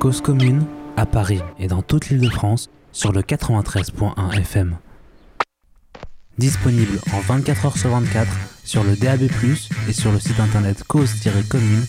Cause commune, à Paris et dans toute l'Île-de-France, sur le 93.1 FM. Disponible en 24 h sur 24 sur le DAB+, et sur le site internet cause-commune.fm.